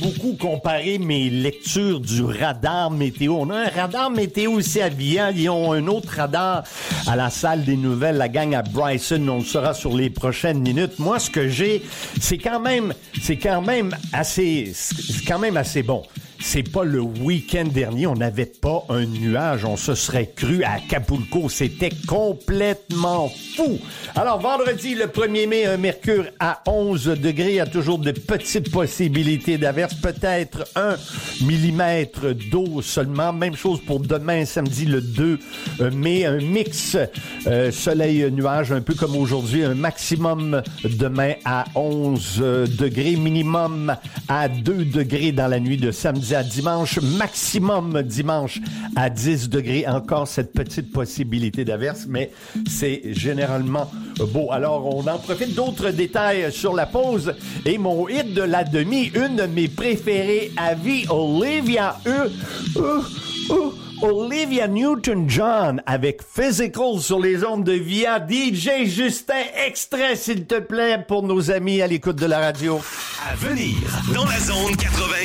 beaucoup comparé mes lectures du radar météo. On a un radar météo ici à Vian. Ils ont un autre radar à la salle des nouvelles, la gang à Bryson. On le saura sur les prochaines minutes. Moi, ce que j'ai, c'est quand même assez bon. C'est pas le week-end dernier, on n'avait pas un nuage, on se serait cru à Acapulco, c'était complètement fou. Alors, vendredi, le 1er mai, un mercure à 11 degrés, il y a toujours de petites possibilités d'averses, peut-être 1 millimètre d'eau seulement. Même chose pour demain, samedi, le 2 mai, un mix soleil-nuage, un peu comme aujourd'hui, un maximum demain à 11 degrés, minimum à 2 degrés dans la nuit de samedi à dimanche, maximum dimanche à 10 degrés. Encore cette petite possibilité d'averse, mais c'est généralement beau. Alors, on en profite d'autres détails sur la pause. Et mon hit de la demi, une de mes préférées à vie, Olivia Newton-John avec Physical sur les ondes de Via. DJ Justin, extrait s'il te plaît pour nos amis à l'écoute de la radio. À venir dans la zone 80.